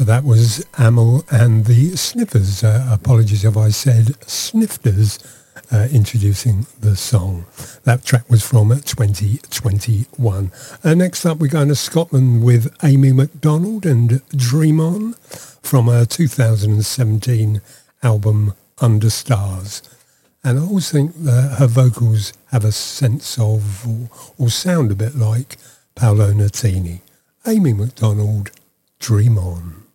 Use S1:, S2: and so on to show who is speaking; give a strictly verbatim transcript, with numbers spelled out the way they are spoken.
S1: So that was Amyl and the Sniffers. Uh, apologies if I said Snifters, uh, introducing the song. That track was from twenty twenty-one. Uh, next up, we're going to Scotland with Amy Macdonald and Dream On from her two thousand seventeen album Under Stars. And I always think that her vocals have a sense of, or, or sound a bit like Paolo Nutini. Amy Macdonald, Dream On.